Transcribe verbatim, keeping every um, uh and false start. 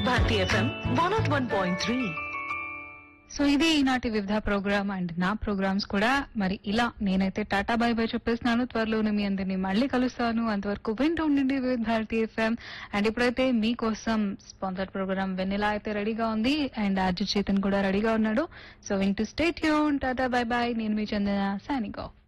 Bharati FM one not one point three. So ఇది ఈనాటి వివిధ ప్రోగ్రామ్ అండ్ నా ప్రోగ్రామ్స్ కూడా మరి ఇలా నేనైతే టాటా బై బై చెప్పేస్తున్నాను. త్వరలోనే మీ అందరినీ మళ్ళీ కలుస్తాను. అంతవరకు వింటూ ఉండండి వివిధ భారతి ఎఫ్ఎం. అండ్ ఇప్పుడైతే మీకోసం స్పాన్సర్ ప్రోగ్రామ్ వెన్నెలా అయితే రెడీగా ఉంది అండ్ అర్జున్ చేతన్ కూడా రెడీగా ఉన్నాడు. సో వింటూ stay tune. Tata bye by. నేను మీ చందన సైనింగ్ ఆఫ్.